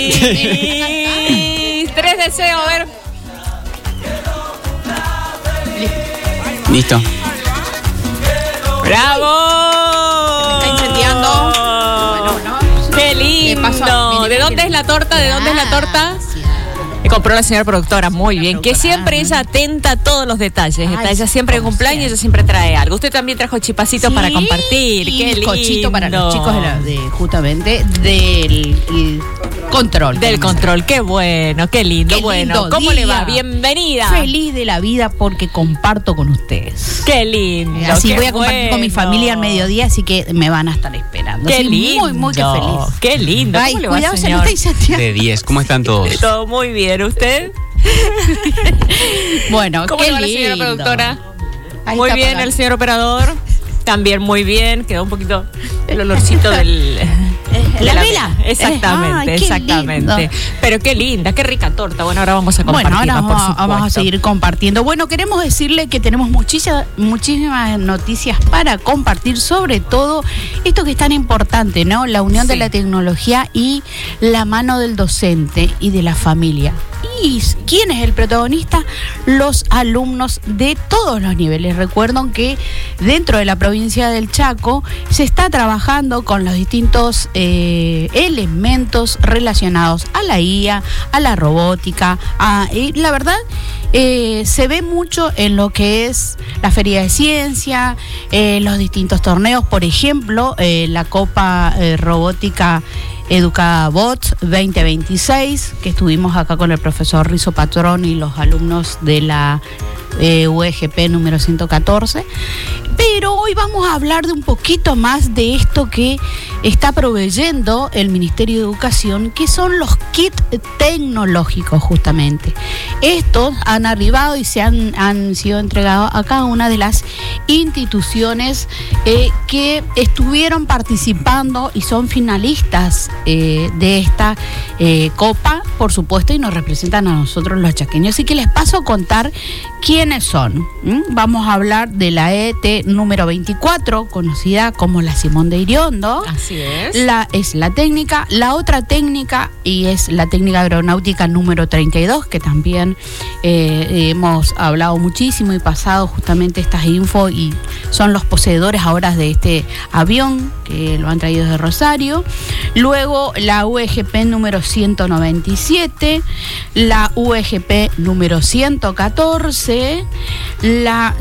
Tres deseos, a ver. Listo. ¡Bravo! ¿Me está incendiando? Bueno, no. ¡Qué lindo! ¿De dónde es la torta? ¿De dónde es la torta? Me compró la señora productora, muy bien. Que siempre ella atenta a todos los detalles. Ella siempre en cumpleaños, ella siempre trae algo. Usted también trajo chipacitos para compartir. Y ¡Qué lindo! cochito para los chicos justamente del control. Del control, qué bueno, qué lindo. Qué bueno, lindo ¿cómo día. le va? Bienvenida. Feliz de la vida porque comparto con ustedes. Qué lindo. Así qué voy a compartir con mi bueno. familia al mediodía, así que me van a estar esperando. Qué Así, lindo. muy, muy que feliz. Qué lindo. Ay, ¿Cómo le va, cuidado, se señor? lo está incendiando. De 10, ¿cómo están todos? Todo muy bien, ¿usted? Bueno, ¿Cómo qué le va la lindo. señora productora? Ahí Muy está bien, apagado. el señor operador. También muy bien. Quedó un poquito el olorcito del... de ¿La vela? Exactamente, Ay, qué exactamente. lindo. Pero qué linda, qué rica torta. Bueno, ahora vamos a compartirla, Bueno, ahora por supuesto. vamos a seguir compartiendo. Bueno, queremos decirle que tenemos muchísimas noticias para compartir, sobre todo esto que es tan importante, ¿no? La unión de la tecnología y la mano del docente y de la familia. ¿Y quién es el protagonista? Los alumnos de todos los niveles. Recuerden que dentro de la provincia del Chaco se está trabajando con los distintos elementos relacionados a la IA, a la robótica, y la verdad se ve mucho en lo que es la Feria de Ciencia, los distintos torneos, por ejemplo, la Copa Robótica EducaBot 2026, que estuvimos acá con el profesor Rizo Patrón y los alumnos de la UEGP número 114. Pero hoy vamos a hablar de un poquito más de esto que está proveyendo el Ministerio de Educación, que son los kits tecnológicos justamente. Estos han arribado y han sido entregados a cada una de las instituciones que estuvieron participando y son finalistas de esta copa, por supuesto, y nos representan a nosotros los chaqueños. Así que les paso a contar quiénes son. Vamos a hablar de la ET número 24, conocida como la Simón de Iriondo. Así es. Es la técnica. La otra técnica, y es la técnica aeronáutica número 32, que también hemos hablado muchísimo y pasado justamente estas info, y son los poseedores ahora de este avión que lo han traído desde Rosario. Luego la UEGP número 197, la UEGP número 114, la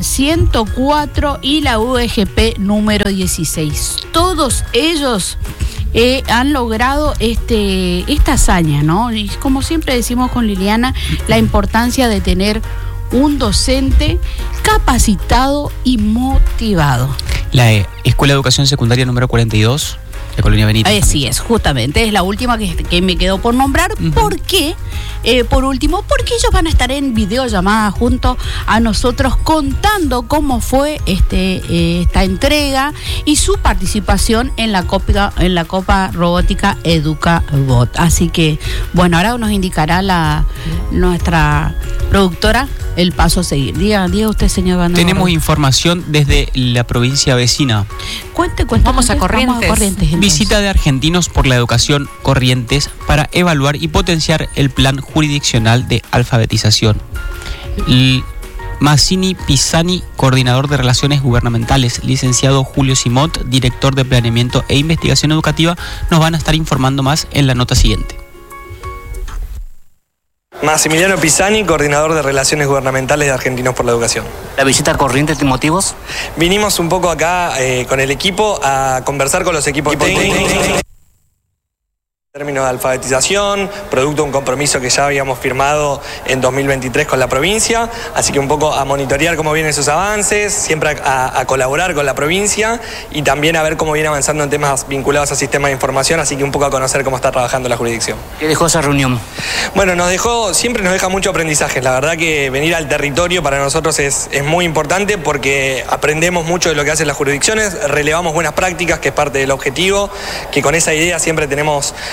104 y la UEGP número 16. Todos ellos han logrado esta hazaña, ¿no? Y como siempre decimos con Liliana, la importancia de tener un docente capacitado y motivado. La Escuela de Educación Secundaria número 42, de Colonia Benítez. Sí, es justamente, es la última que me quedó por nombrar. ¿Por qué? Por último, porque ellos van a estar en videollamada junto a nosotros contando cómo fue esta entrega y su participación en la Copa Robótica EducaBot. Así que, bueno, ahora nos indicará nuestra productora el paso a seguir. Diga usted, señor Van der Tenemos Born. información desde la provincia vecina. Cuente. Vamos a Corrientes. Entonces. Visita de argentinos por la educación Corrientes para evaluar y potenciar el plan jurisdiccional de alfabetización. Massini Pisani, coordinador de Relaciones Gubernamentales, licenciado Julio Simot, director de Planeamiento e Investigación Educativa, nos van a estar informando más en la nota siguiente. Massimiliano Pisani, coordinador de Relaciones Gubernamentales de Argentinos por la Educación. ¿La visita a Corrientes de motivos? Vinimos un poco acá con el equipo a conversar con los equipos técnicos. Términos de alfabetización, producto de un compromiso que ya habíamos firmado en 2023 con la provincia, así que un poco a monitorear cómo vienen esos avances, siempre a colaborar con la provincia y también a ver cómo viene avanzando en temas vinculados al sistema de información, así que un poco a conocer cómo está trabajando la jurisdicción. ¿Qué dejó esa reunión? Bueno, siempre nos deja mucho aprendizaje. La verdad que venir al territorio para nosotros es muy importante porque aprendemos mucho de lo que hacen las jurisdicciones, relevamos buenas prácticas, que es parte del objetivo, que con esa idea siempre tenemos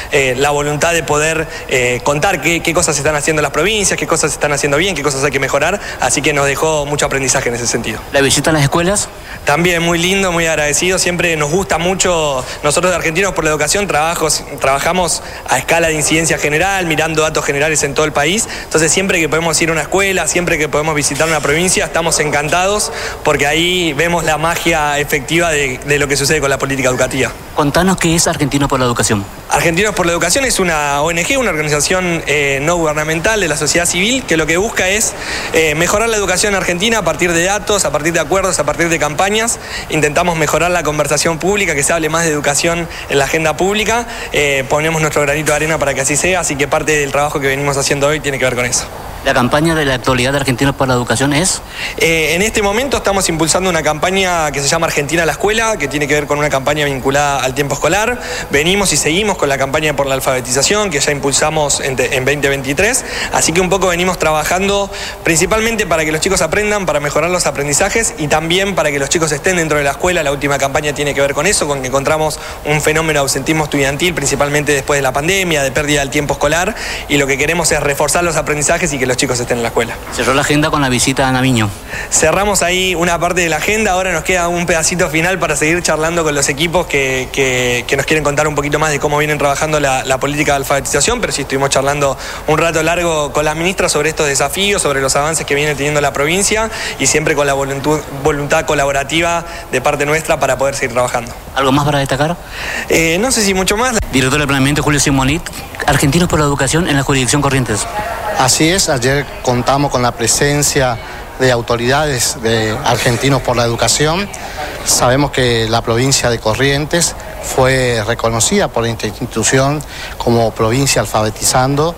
la voluntad de poder contar qué cosas se están haciendo en las provincias, qué cosas se están haciendo bien, qué cosas hay que mejorar, así que nos dejó mucho aprendizaje en ese sentido. ¿La visita a las escuelas? También muy lindo, muy agradecido, siempre nos gusta mucho, nosotros de Argentinos por la Educación trabajamos a escala de incidencia general, mirando datos generales en todo el país, entonces siempre que podemos ir a una escuela, siempre que podemos visitar una provincia, estamos encantados porque ahí vemos la magia efectiva de lo que sucede con la política educativa. Contanos qué es Argentinos por la Educación. Argentinos por la Educación es una ONG, una organización no gubernamental de la sociedad civil que lo que busca es mejorar la educación en Argentina a partir de datos, a partir de acuerdos, a partir de campañas. Intentamos mejorar la conversación pública, que se hable más de educación en la agenda pública. Ponemos nuestro granito de arena para que así sea, así que parte del trabajo que venimos haciendo hoy tiene que ver con eso. ¿La campaña de la actualidad de Argentinos por la Educación es? En este momento estamos impulsando una campaña que se llama Argentina a la Escuela, que tiene que ver con una campaña vinculada al tiempo escolar. Venimos y seguimos con la campaña por la alfabetización, que ya impulsamos en 2023. Así que un poco venimos trabajando principalmente para que los chicos aprendan, para mejorar los aprendizajes y también para que los chicos estén dentro de la escuela. La última campaña tiene que ver con eso, con que encontramos un fenómeno de ausentismo estudiantil, principalmente después de la pandemia, de pérdida del tiempo escolar, y lo que queremos es reforzar los aprendizajes y que los chicos estén en la escuela. Cerró la agenda con la visita a Namiño. Cerramos ahí una parte de la agenda, ahora nos queda un pedacito final para seguir charlando con los equipos que nos quieren contar un poquito más de cómo vienen trabajando la política de alfabetización, pero sí estuvimos charlando un rato largo con las ministras sobre estos desafíos, sobre los avances que viene teniendo la provincia y siempre con la voluntad colaborativa de parte nuestra para poder seguir trabajando. ¿Algo más para destacar? No sé si mucho más. Director de Planeamiento Julio Simonit, Argentinos por la Educación en la jurisdicción Corrientes. Así es, ayer contamos con la presencia de autoridades de Argentinos por la Educación. Sabemos que la provincia de Corrientes fue reconocida por esta institución como provincia alfabetizando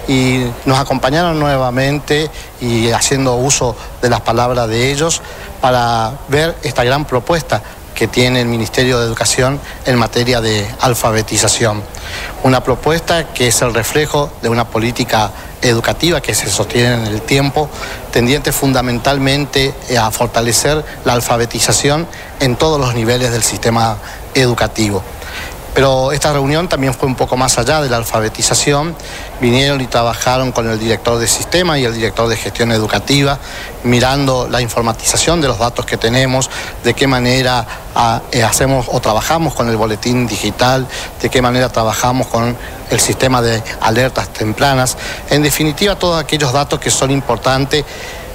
y nos acompañaron nuevamente y haciendo uso de las palabras de ellos para ver esta gran propuesta que tiene el Ministerio de Educación en materia de alfabetización. Una propuesta que es el reflejo de una política educativa que se sostiene en el tiempo, tendiente fundamentalmente a fortalecer la alfabetización en todos los niveles del sistema educativo. Pero esta reunión también fue un poco más allá de la alfabetización. Vinieron y trabajaron con el director de sistema y el director de gestión educativa, mirando la informatización de los datos que tenemos, de qué manera hacemos o trabajamos con el boletín digital, de qué manera trabajamos con el sistema de alertas tempranas. En definitiva, todos aquellos datos que son importantes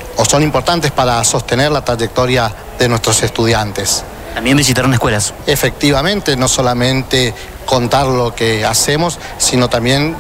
para sostener la trayectoria de nuestros estudiantes. También visitaron escuelas. Efectivamente, no solamente contar lo que hacemos, sino también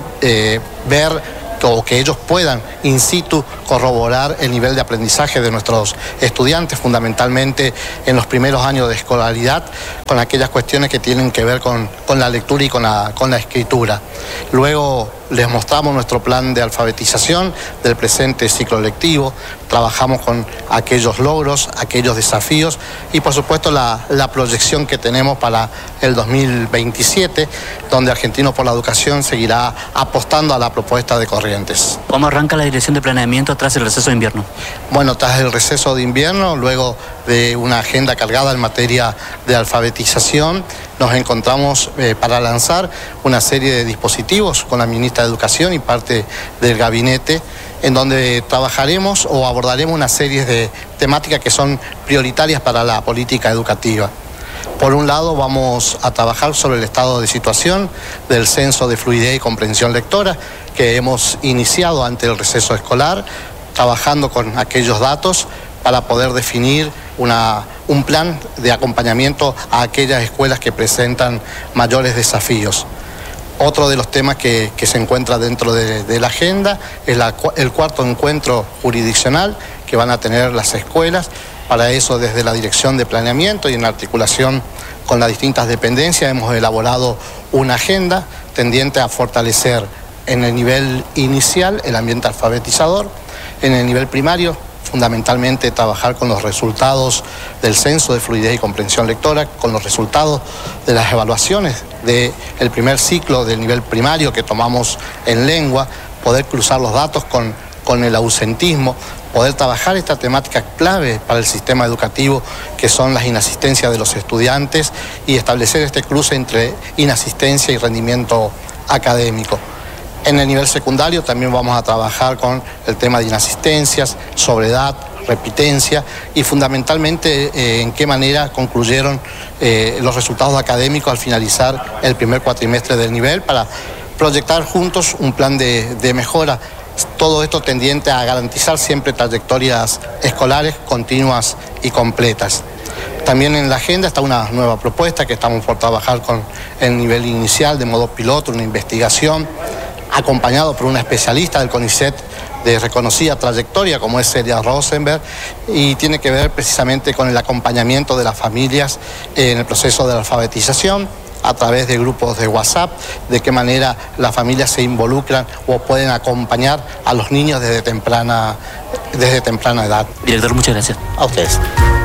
ver o que ellos puedan in situ corroborar el nivel de aprendizaje de nuestros estudiantes, fundamentalmente en los primeros años de escolaridad, con aquellas cuestiones que tienen que ver con la lectura y con la escritura. Luego les mostramos nuestro plan de alfabetización del presente ciclo lectivo, trabajamos con aquellos logros, aquellos desafíos y por supuesto la proyección que tenemos para el 2027, donde Argentinos por la Educación seguirá apostando a la propuesta de Corrientes. ¿Cómo arranca la Dirección de Planeamiento tras el receso de invierno? Bueno, tras el receso de invierno, luego de una agenda cargada en materia de alfabetización, nos encontramos para lanzar una serie de dispositivos con la ministra de Educación y parte del gabinete, en donde trabajaremos o abordaremos una serie de temáticas que son prioritarias para la política educativa. Por un lado, vamos a trabajar sobre el estado de situación del censo de fluidez y comprensión lectora que hemos iniciado ante el receso escolar, trabajando con aquellos datos para poder definir un plan de acompañamiento a aquellas escuelas que presentan mayores desafíos. Otro de los temas que se encuentra dentro de la agenda es el cuarto encuentro jurisdiccional que van a tener las escuelas. Para eso, desde la Dirección de Planeamiento y en articulación con las distintas dependencias, hemos elaborado una agenda tendiente a fortalecer en el nivel inicial el ambiente alfabetizador, en el nivel primario, fundamentalmente trabajar con los resultados del censo de fluidez y comprensión lectora, con los resultados de las evaluaciones del primer ciclo del nivel primario que tomamos en lengua, poder cruzar los datos con el ausentismo, poder trabajar esta temática clave para el sistema educativo que son las inasistencias de los estudiantes y establecer este cruce entre inasistencia y rendimiento académico. En el nivel secundario también vamos a trabajar con el tema de inasistencias, sobriedad, repitencia y fundamentalmente en qué manera concluyeron los resultados académicos al finalizar el primer cuatrimestre del nivel para proyectar juntos un plan de mejora. Todo esto tendiente a garantizar siempre trayectorias escolares continuas y completas. También en la agenda está una nueva propuesta que estamos por trabajar con el nivel inicial de modo piloto, una investigación acompañado por una especialista del CONICET de reconocida trayectoria como es Celia Rosenberg, y tiene que ver precisamente con el acompañamiento de las familias en el proceso de la alfabetización a través de grupos de WhatsApp, de qué manera las familias se involucran o pueden acompañar a los niños desde temprana edad. Director, muchas gracias. A ustedes.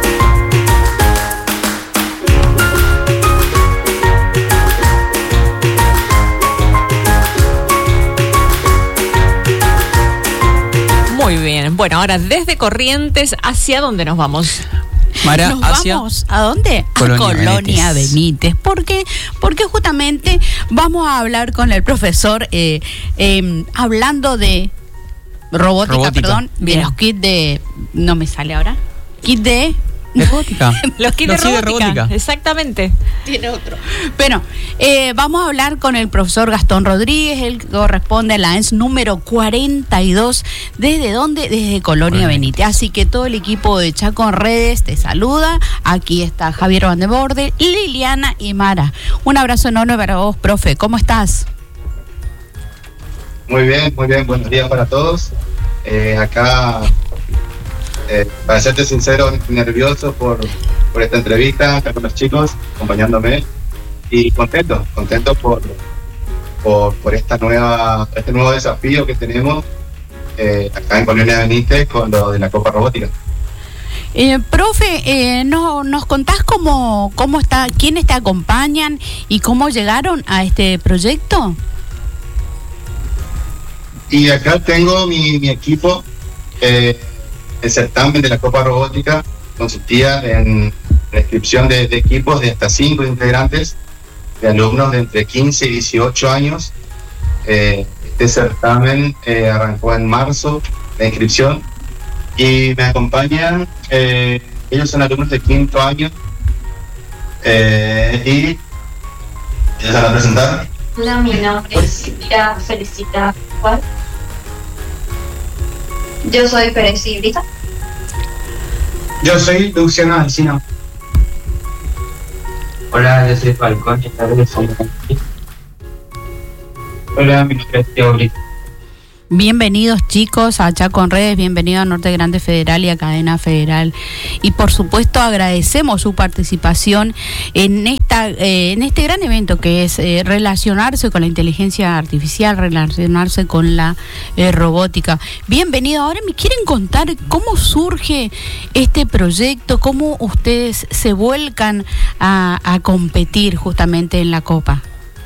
Muy bien. Bueno, ahora desde Corrientes, ¿hacia dónde nos vamos? Mara, Nos vamos ¿a dónde? Colonia a Colonia Benítez. ¿Por qué? Porque justamente vamos a hablar con el profesor hablando de robótica. Perdón, de los kits de... No me sale ahora. Kit de... robótica. Los kits de robótica. Exactamente. Tiene otro. Bueno, vamos a hablar con el profesor Gastón Rodríguez. Él corresponde a la ENS número 42. ¿Desde dónde? Desde Colonia Benítez. Así que todo el equipo de Chaco en Redes te saluda. Aquí está Javier Van de Borde, Liliana y Mara. Un abrazo enorme para vos, profe. ¿Cómo estás? Muy bien. Buenos días para todos. Acá... para serte sincero, nervioso por esta entrevista acá con los chicos, acompañándome, y contento por este nuevo desafío que tenemos acá en Colonia Benítez con lo de la Copa Robótica. Profe, ¿nos contás cómo está, quiénes te acompañan y cómo llegaron a este proyecto? Y acá tengo mi equipo. El certamen de la Copa Robótica consistía en la inscripción de equipos de hasta 5 integrantes, de alumnos de entre 15 y 18 años. Este certamen arrancó en marzo, la inscripción, y me acompañan, ellos son alumnos de 5º año, y ¿les van a presentar? Hola, mi nombre es Silvia Felicita Juan. Yo soy Pérez Ibrita. Yo soy Luciano Alcino. Hola, yo soy Falcón. Hola, mi nombre es Teo Brito. Bienvenidos chicos a Chaco en Redes, bienvenidos a Norte Grande Federal y a Cadena Federal. Y por supuesto agradecemos su participación en este gran evento que es relacionarse con la inteligencia artificial, relacionarse con la robótica. Bienvenido. Ahora me quieren contar cómo surge este proyecto, cómo ustedes se vuelcan a competir justamente en la Copa.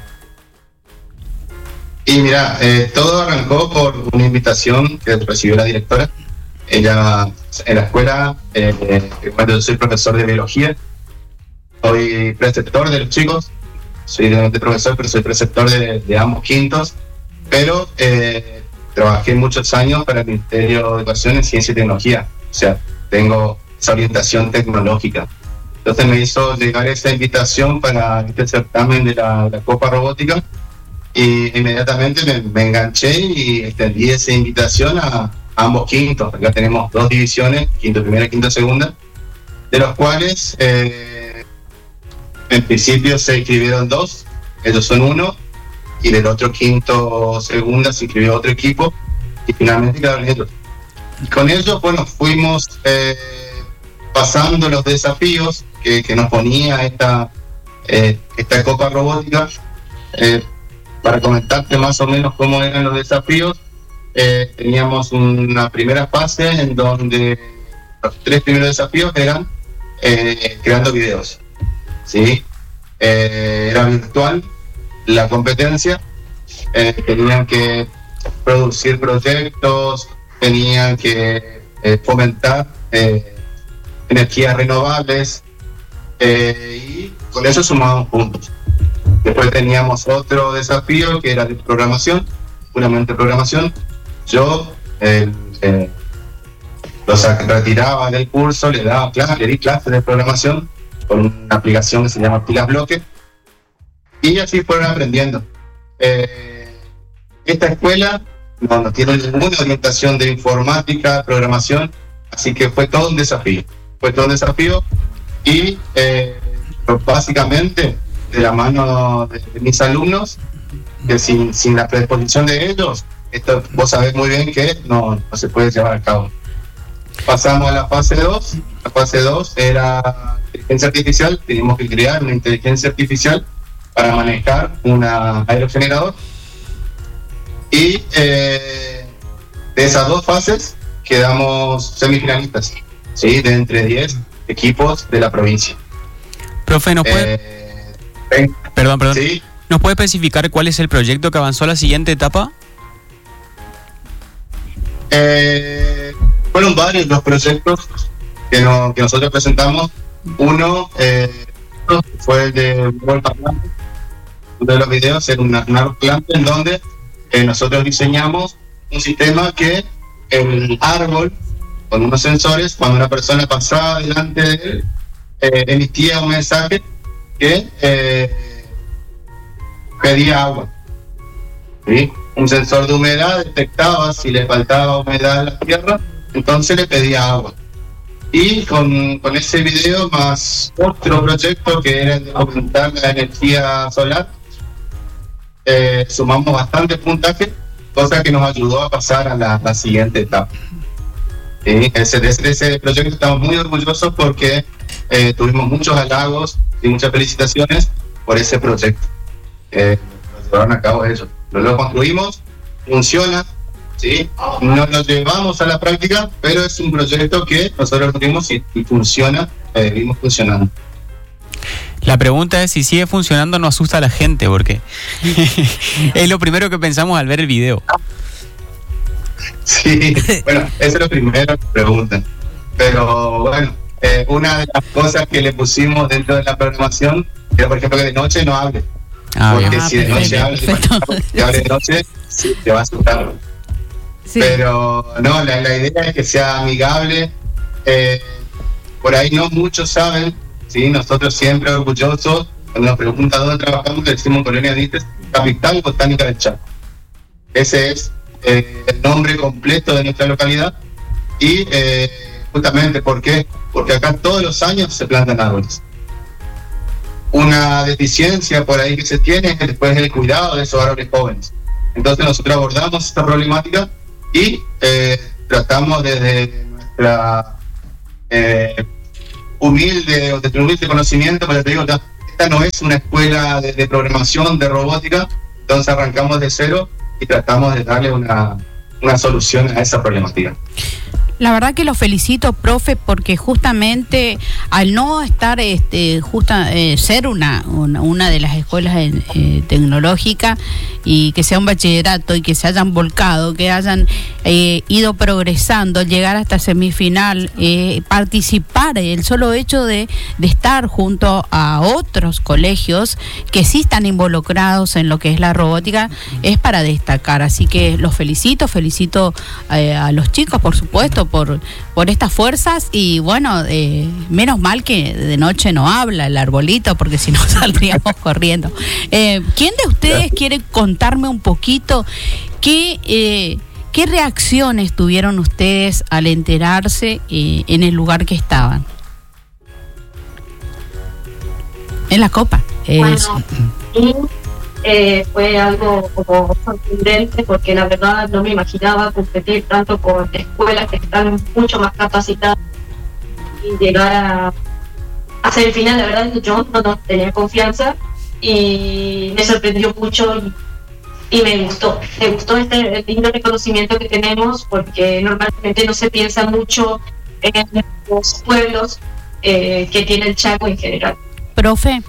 Y mira, todo arrancó por una invitación que recibió la directora. Ella, en la escuela, cuando yo soy profesor de biología, soy preceptor de los chicos, soy de profesor, pero soy preceptor de ambos quintos, pero trabajé muchos años para el Ministerio de Educación en Ciencia y Tecnología, o sea, tengo esa orientación tecnológica. Entonces me hizo llegar esa invitación para este certamen de la Copa Robótica, y inmediatamente me enganché y extendí esa invitación a ambos quintos. Acá tenemos 2 divisiones, quinto primera y quinto segunda, de los cuales en principio se inscribieron 2, ellos son 1, y del otro quinto segunda se inscribió otro equipo, y finalmente quedaron ellos. Y con ellos, bueno, fuimos pasando los desafíos que nos ponía esta Copa Robótica. Para comentarte más o menos cómo eran los desafíos, teníamos una primera fase en donde los 3 primeros desafíos eran creando videos, ¿sí? Era virtual la competencia, tenían que producir proyectos, tenían que fomentar energías renovables, y con eso sumábamos puntos. Después teníamos otro desafío que era de programación, puramente programación. Yo los retiraba del curso, le di clases de programación con una aplicación que se llama Pilas Bloque, y así fueron aprendiendo. Esta escuela no tiene ninguna orientación de informática, programación, así que fue todo un desafío. Y básicamente de la mano de mis alumnos, que sin la predisposición de ellos, esto vos sabés muy bien que no se puede llevar a cabo. Pasamos a la fase 2. La fase 2 era inteligencia artificial. Teníamos que crear una inteligencia artificial para manejar un aerogenerador. Y de esas dos fases quedamos semifinalistas, ¿sí? De entre 10 equipos de la provincia. Profe, ¿nos puede... Perdón. ¿Sí? ¿Nos puede especificar cuál es el proyecto que avanzó a la siguiente etapa? Fueron varios los proyectos que nosotros presentamos. Uno fue el de World Parlante. Uno de los videos era un parlante en donde nosotros diseñamos un sistema que el árbol, con unos sensores, cuando una persona pasaba delante de él, emitía un mensaje que pedía agua. ¿Sí? Un sensor de humedad detectaba si le faltaba humedad a la tierra, entonces le pedía agua. Y con ese video más otro proyecto que era de aumentar la energía solar, sumamos bastante puntaje, cosa que nos ayudó a pasar a la siguiente etapa. De ese proyecto estamos muy orgullosos porque tuvimos muchos halagos y muchas felicitaciones por ese proyecto. Lo llevaron a cabo ellos. Lo construimos, funciona, ¿sí? No lo llevamos a la práctica, pero es un proyecto que nosotros tuvimos y funciona, vimos funcionando. La pregunta es si sigue funcionando, no asusta a la gente, porque es lo primero que pensamos al ver el video. Sí, bueno, eso es lo primero que preguntan. Pero bueno, una de las cosas que le pusimos dentro de la programación era, por ejemplo, que de noche no hable. Porque si de noche hable de noche, sí, te va a asustar. Sí. Pero no, la idea es que sea amigable. Por ahí no muchos saben, ¿sí? Nosotros siempre orgullosos, cuando nos preguntan dónde trabajamos, le decimos Colonia Dientes, Capital Botánica del Chaco. Ese es el nombre completo de nuestra localidad. Y justamente, ¿por qué? Porque acá todos los años se plantan árboles. Una deficiencia por ahí que se tiene es después el cuidado de esos árboles jóvenes. Entonces nosotros abordamos esta problemática y tratamos desde nuestra humilde conocimiento, pero te digo, esta no es una escuela de programación, de robótica, entonces arrancamos de cero y tratamos de darle una solución a esa problemática. La verdad que lo felicito, profe, porque justamente al no estar, ser una de las escuelas tecnológicas y que sea un bachillerato y que se hayan volcado, que hayan ido progresando, llegar hasta semifinal, participar, el solo hecho de estar junto a otros colegios que sí están involucrados en lo que es la robótica, es para destacar. Así que los felicito a los chicos, por supuesto, por estas fuerzas y bueno, menos mal que de noche no habla el arbolito, porque si no saldríamos corriendo. ¿Quién de ustedes quiere contarme un poquito qué reacciones tuvieron ustedes al enterarse en el lugar que estaban? En la Copa. Bueno, fue algo como sorprendente, porque la verdad no me imaginaba competir tanto con escuelas que están mucho más capacitadas y llegar a semifinal. La verdad yo no tenía confianza y me sorprendió mucho y me gustó este lindo reconocimiento que tenemos, porque normalmente no se piensa mucho en los pueblos que tiene el Chaco en general. Profe,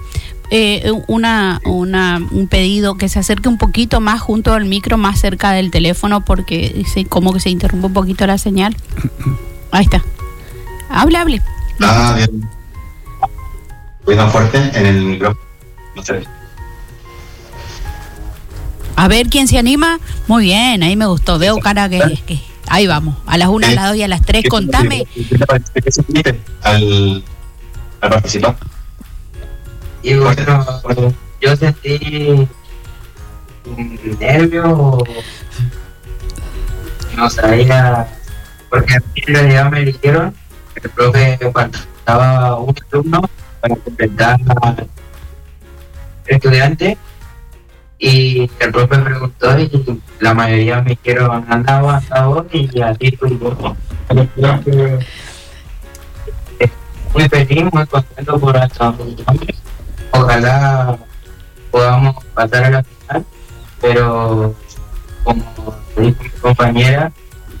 un pedido que se acerque un poquito más junto al micro, más cerca del teléfono, porque como que se interrumpe un poquito la señal. Ahí está. Hable. Bien. Cuidado fuerte en el micrófono. No sé. A ver quién se anima. Muy bien, ahí me gustó. Veo cara que ahí vamos. A las 1, a las 2 y a las 3. Contame. ¿Qué sentiste al participar? Y bueno, yo sentí nervio, no sabía, porque en realidad me eligieron el profe cuando estaba un alumno para completar estudiante, y el profe me preguntó y la mayoría me dijeron anda vos y así fui yo. Muy feliz, muy contento por esto. Ojalá podamos pasar a la final, pero como dijo mi compañera,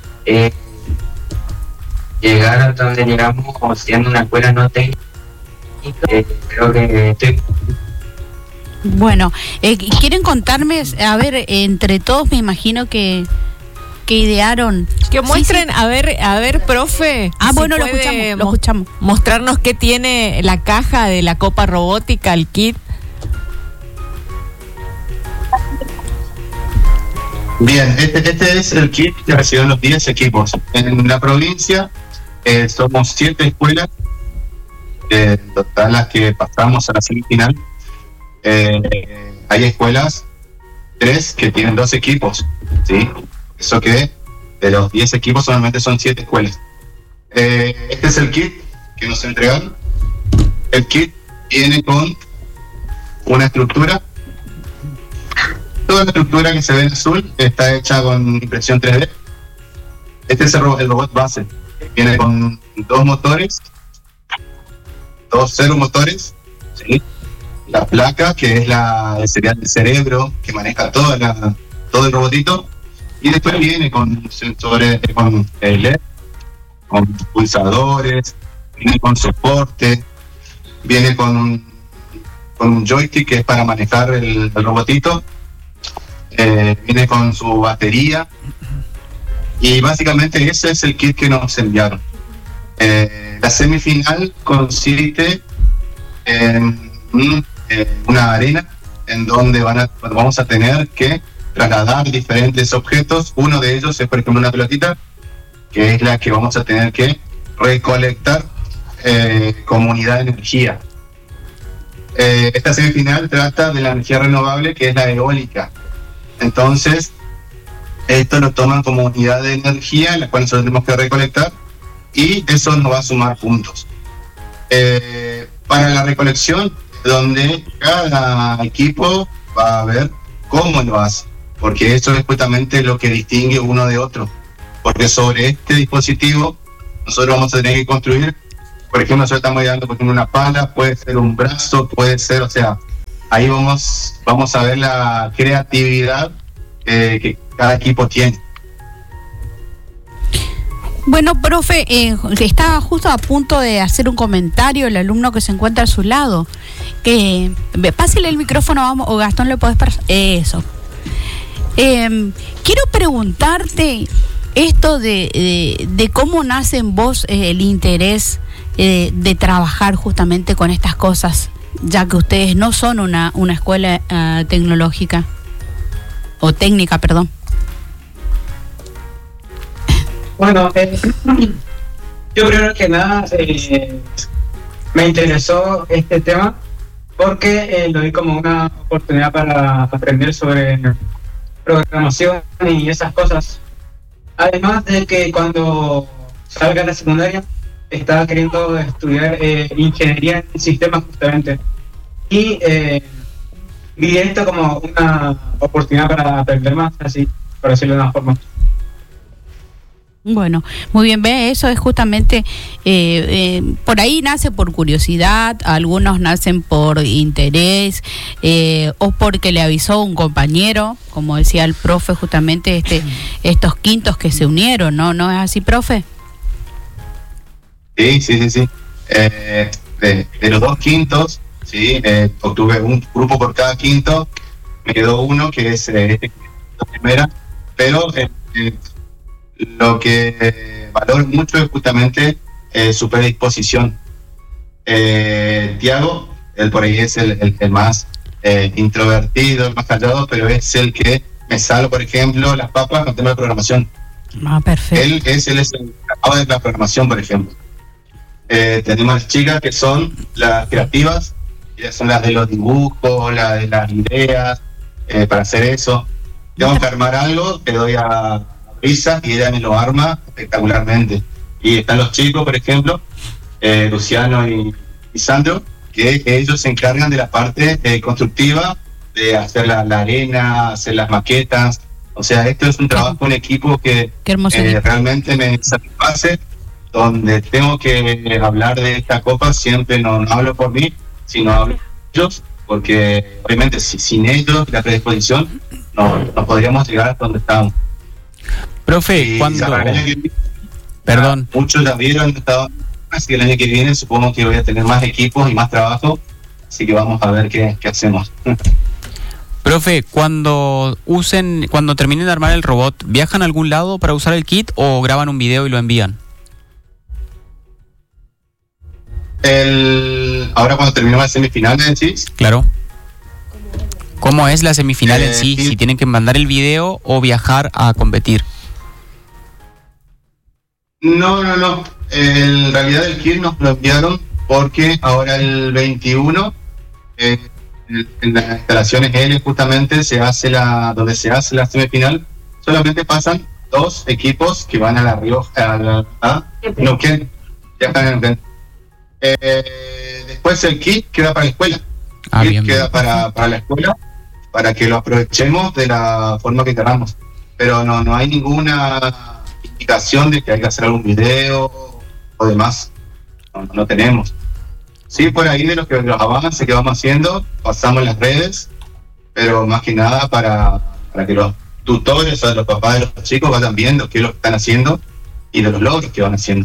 llegar a donde llegamos siendo una escuela no técnica, creo que estoy... Bueno, ¿quieren contarme? A ver, entre todos me imagino que idearon. Que muestren, sí. A ver, profe. Ah, si bueno, lo escuchamos. Mostrarnos qué tiene la caja de la copa robótica, el kit. Bien, este es el kit que recibieron los 10 equipos. En la provincia somos 7 escuelas, total las que pasamos a la semifinal. Hay escuelas, 3 que tienen 2 equipos, ¿sí? Eso que de los 10 equipos solamente son 7 escuelas. Este es el kit que nos entregaron. El kit viene con una estructura. Toda la estructura que se ve en azul está hecha con impresión 3D. Este es el robot base. Viene con 2 motores, 2 servomotores, ¿sí? La placa, que es el serial del cerebro, que maneja todo el robotito. Y después viene con sensores, con LED, con pulsadores, viene con soporte, viene con un joystick que es para manejar el robotito, viene con su batería, y básicamente ese es el kit que nos enviaron. La semifinal consiste en una arena en donde vamos a tener que trasladar diferentes objetos. Uno de ellos es, por ejemplo, una pelotita, que es la que vamos a tener que recolectar como unidad de energía. Esta semifinal trata de la energía renovable, que es la eólica. Entonces, esto lo toman como unidad de energía, la cual nosotros tenemos que recolectar, y eso nos va a sumar puntos. Para la recolección, donde cada equipo va a ver cómo lo hace, porque eso es justamente lo que distingue uno de otro. Porque sobre este dispositivo nosotros vamos a tener que construir, por ejemplo, nosotros estamos dando por ejemplo una pala, puede ser un brazo, puede ser, o sea, ahí vamos a ver la creatividad que cada equipo tiene. Bueno, profe, estaba justo a punto de hacer un comentario el alumno que se encuentra a su lado. Pásele el micrófono, vamos, o Gastón, le podés pasar. Eso. Quiero preguntarte esto de cómo nace en vos el interés de trabajar justamente con estas cosas, ya que ustedes no son una escuela tecnológica, o técnica, perdón. Bueno, yo primero que nada me interesó este tema porque lo vi como una oportunidad para aprender sobre programación y esas cosas. Además de que cuando salga de la secundaria estaba queriendo estudiar ingeniería en sistemas justamente. Y vi esto como una oportunidad para aprender más, así, por decirlo de una forma. Bueno, muy bien, ve, eso es justamente, por ahí nace por curiosidad, algunos nacen por interés, o porque le avisó un compañero, como decía el profe, justamente estos quintos que se unieron, ¿no? ¿No es así, profe? Sí. De los 2 quintos, sí, obtuve un grupo por cada quinto, me quedó uno que es la primera, pero lo que valoro mucho es justamente su predisposición. Tiago, él por ahí es el más introvertido, el más callado, pero es el que me salgo, por ejemplo, las papas con tema de programación. Perfecto. Él es el encargado de la programación, por ejemplo. Tenemos las chicas que son las creativas, ellas son las de los dibujos, las de las ideas, para hacer eso. Tengo que armar algo, te doy a Brisa y ella me lo arma espectacularmente. Y están los chicos, por ejemplo, Luciano y Sandro, que ellos se encargan de la parte constructiva, de hacer la arena, hacer las maquetas. O sea, esto es un trabajo en equipo que realmente me satisface, donde tengo que hablar de esta copa, siempre no hablo por mí, sino hablo por ellos, porque obviamente sin ellos, la predisposición, no podríamos llegar hasta donde estamos. Profe, cuando... Perdón. Muchos ya vieron, así que el año que viene supongo que voy a tener más equipos y más trabajo, así que vamos a ver qué hacemos. Profe, cuando terminen de armar el robot, ¿viajan a algún lado para usar el kit o graban un video y lo envían? Ahora cuando terminamos la semifinal, ¿me decís? Claro. ¿Cómo es la semifinal en sí? Si tienen que mandar el video o viajar a competir. No. En realidad el kit nos lo enviaron porque ahora el 21 en las instalaciones L justamente donde se hace la semifinal, solamente pasan 2 equipos que van a La Rioja, a Neuquén, ya están en Neuquén. Después el kit queda para la escuela. Queda para la escuela, para que lo aprovechemos de la forma que queramos. Pero no hay ninguna indicación de que hay que hacer algún video o demás. No tenemos. Sí, por ahí de los avances que vamos haciendo, pasamos en las redes, pero más que nada para que los tutores o los papás de los chicos vayan viendo qué es lo que están haciendo y de los logros que van haciendo.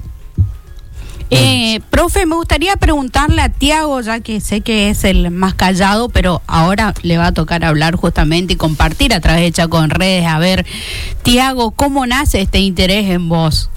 Profe, me gustaría preguntarle a Tiago, ya que sé que es el más callado, pero ahora le va a tocar hablar justamente y compartir a través de Chaco en Redes. A ver, Tiago, ¿cómo nace este interés en vos?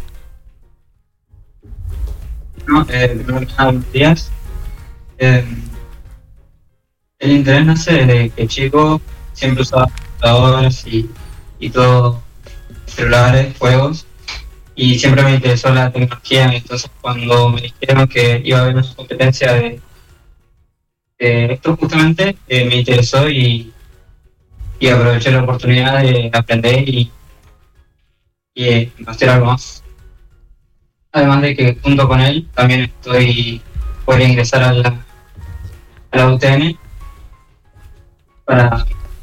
Buenos días. El interés nace desde que chico siempre usaba computadoras y todo, celulares, juegos, y siempre me interesó la tecnología. Entonces cuando me dijeron que iba a haber una competencia de esto justamente, me interesó y aproveché la oportunidad de aprender y hacer algo más. Además de que junto con él también voy a ingresar a la UTN para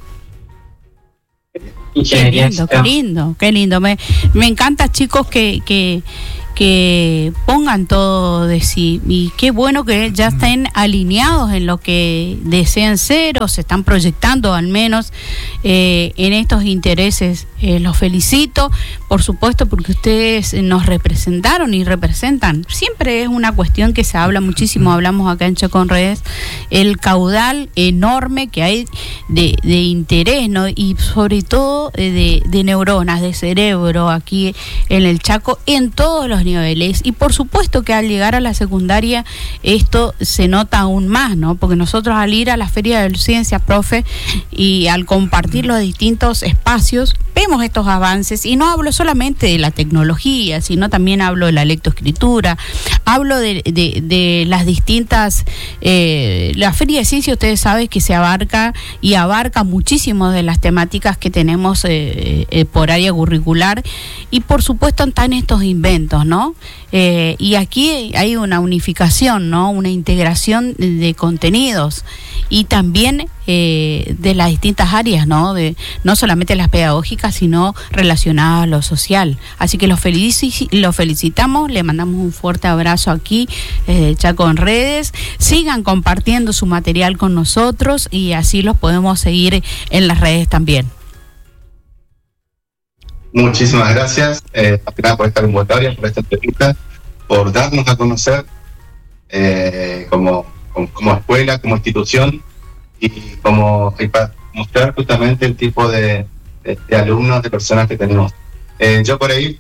ingeniería. Qué lindo. Me encanta, chicos, que pongan todo de sí, y qué bueno que ya estén alineados en lo que desean ser o se están proyectando al menos en estos intereses. Los felicito, por supuesto, porque ustedes nos representaron y representan. Siempre es una cuestión que se habla muchísimo, hablamos acá en Chaco en Redes, el caudal enorme que hay de interés, ¿no? Y sobre todo de neuronas, de cerebro aquí en el Chaco, en todos los niveles. Y por supuesto que al llegar a la secundaria esto se nota aún más, ¿no? Porque nosotros al ir a la Feria de Ciencia, profe, y al compartir los distintos espacios, vemos estos avances, y no hablo solamente de la tecnología, sino también hablo de la lectoescritura, hablo de las distintas, la Feria de Ciencia, ustedes saben que se abarca muchísimo de las temáticas que tenemos por área curricular, y por supuesto están estos inventos, ¿no? Y aquí hay una unificación, ¿no? Una integración de contenidos y también de las distintas áreas, ¿no? No solamente las pedagógicas, sino relacionadas a lo social. Así que los felicitamos, le mandamos un fuerte abrazo aquí, Chaco en Redes. Sigan compartiendo su material con nosotros y así los podemos seguir en las redes también. Muchísimas gracias, por esta convocatoria, por esta entrevista, por darnos a conocer como escuela, como institución, y para mostrar justamente el tipo de alumnos, de personas que tenemos. Yo por ahí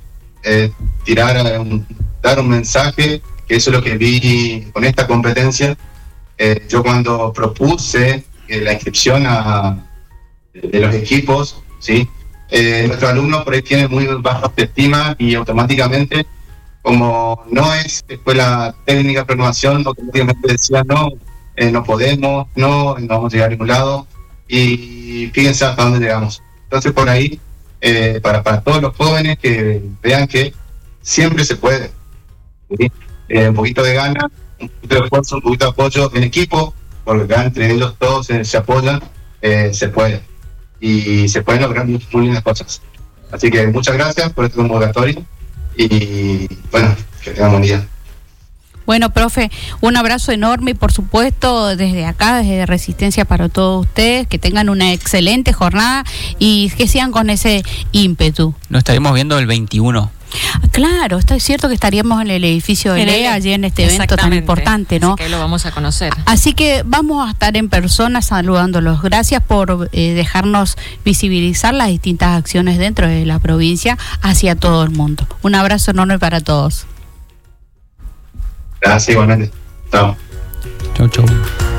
dar un mensaje, que eso es lo que vi con esta competencia. Yo cuando propuse la inscripción de los equipos, ¿sí? Nuestros alumnos por ahí tienen muy baja autoestima y automáticamente, como no es escuela técnica de programación, automáticamente decían no podemos, no vamos a llegar a ningún lado, y fíjense hasta dónde llegamos. Entonces por ahí, para todos los jóvenes que vean que siempre se puede, ¿sí? Un poquito de ganas, un poquito de esfuerzo, un poquito de apoyo en equipo, porque acá entre ellos todos se apoyan, se puede. Y se pueden lograr muy lindas cosas. Así que muchas gracias por este convocatorio y bueno, que tengan buen día. Bueno, profe, un abrazo enorme y por supuesto desde acá, desde Resistencia para todos ustedes, que tengan una excelente jornada y que sigan con ese ímpetu. Nos estaremos viendo el 21. Claro, es cierto que estaríamos en el edificio de LEA, allí en este evento tan importante, ¿no? Así que lo vamos a conocer. Así que vamos a estar en persona saludándolos. Gracias por dejarnos visibilizar las distintas acciones dentro de la provincia hacia todo el mundo. Un abrazo enorme para todos. Gracias, igualmente. Chao. Chau.